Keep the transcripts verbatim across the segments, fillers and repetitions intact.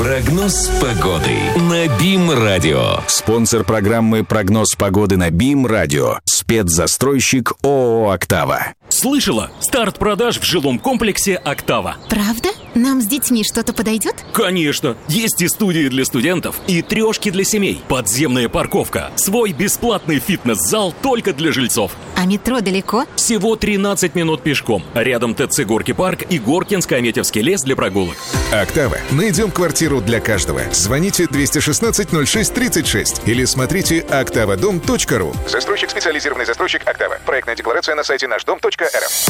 Прогноз погоды на БИМ-радио. Спонсор программы «Прогноз погоды» на БИМ-радио. Спецзастройщик ООО «Октава». Слышала? Старт продаж в жилом комплексе «Октава». Правда? Нам с детьми что-то подойдет? Конечно! Есть и студии для студентов, и трешки для семей, подземная парковка, свой бесплатный фитнес-зал только для жильцов. А метро далеко? Всего тринадцать минут пешком. Рядом ТЦ «Горки парк» и Горкинско-Аметьевский лес для прогулок. «Октава». Найдем квартиру для каждого. Звоните двести шестнадцать ноль шесть тридцать шесть или смотрите октавадом точка ру. Застройщик, специализированный застройщик «Октава». Проектная декларация на сайте наш дом точка эр эф.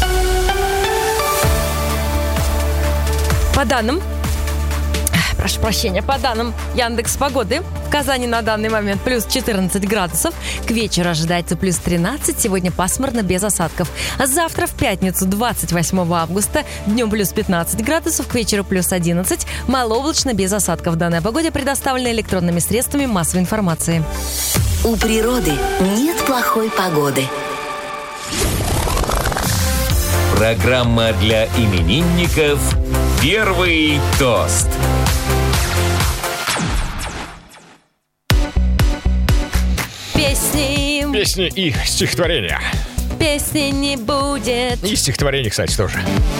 По данным, прошу прощения, по данным Яндекс.Погоды, в Казани на данный момент плюс четырнадцать градусов, к вечеру ожидается плюс тринадцать, сегодня пасмурно, без осадков. А завтра, в пятницу, двадцать восьмого августа, днем плюс пятнадцать градусов, к вечеру плюс одиннадцать, малооблачно, без осадков. Данная погода предоставлена электронными средствами массовой информации. У природы нет плохой погоды. Программа для именинников «Первый тост». Песни. Песни и стихотворения. Песни не будет. И стихотворения, кстати, тоже.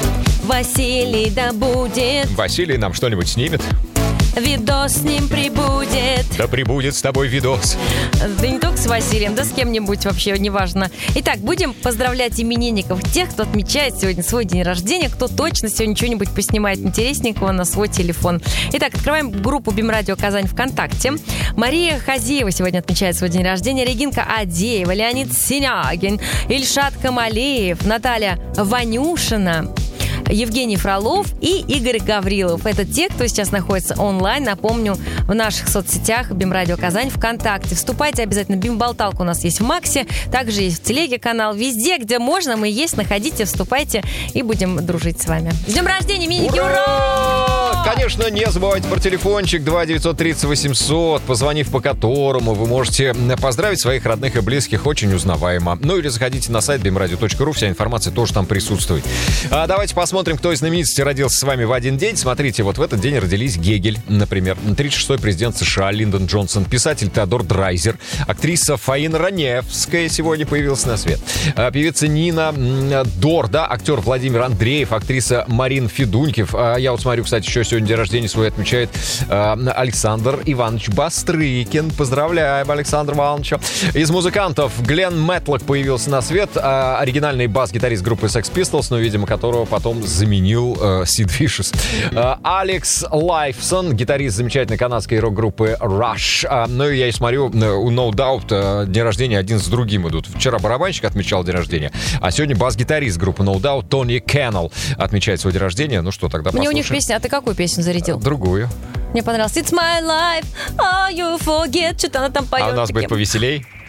Василий да будет. Василий нам что-нибудь снимет. Видос с ним прибудет. Да прибудет с тобой видос. Да не только с Василием, да с кем-нибудь вообще, неважно. Итак, будем поздравлять именинников, тех, кто отмечает сегодня свой день рождения, кто точно сегодня что-нибудь поснимает интересненького на свой телефон. Итак, открываем группу БИМ-радио Казань ВКонтакте. Мария Хазиева сегодня отмечает свой день рождения, Регинка Адеева, Леонид Синягин, Ильшат Камалеев, Наталья Ванюшина, Евгений Фролов и Игорь Гаврилов. Это те, кто сейчас находится онлайн. Напомню, в наших соцсетях БИМ-радио Казань ВКонтакте. Вступайте обязательно. БИМ-болталка у нас есть в Максе. Также есть в Телеге канал. Везде, где можно, мы есть. Находите, вступайте и будем дружить с вами. С днем рождения, именинники! Ура! Конечно, не забывайте про телефончик два девятьсот тридцать восемьсот, позвонив по которому вы можете поздравить своих родных и близких очень узнаваемо. Ну или заходите на сайт бим радио точка ру, вся информация тоже там присутствует. А давайте посмотрим, кто из знаменитостей родился с вами в один день. Смотрите, вот в этот день родились Гегель, например, тридцать шестой президент США Линдон Джонсон, писатель Теодор Драйзер, актриса Фаина Раневская сегодня появилась на свет, певица Нина Дор, да, актер Владимир Андреев, актриса Марин Федунькив. Я вот смотрю, кстати, еще сегодня день рождения свой отмечает Александр Иванович Бастрыкин. Поздравляем Александра Ивановича. Из музыкантов Глен Мэтлок появился на свет, оригинальный бас-гитарист группы Sex Pistols, но, видимо, которого потом заменил э, Сид Вишес. Э, Алекс Лайфсон, гитарист замечательной канадской рок-группы Rush. Э, ну и я и смотрю, э, у No Doubt э, день рождения один с другим идут. Вчера барабанщик отмечал день рождения, а сегодня бас-гитарист группы No Doubt Тони Кеннелл отмечает свой день рождения. Ну что, тогда Мне послушаем. у них песня, а ты какую песню зарядил? Другую. Мне понравилось. It's my life, oh you forget. Что-то она там поет. А у нас таким. будет повеселей.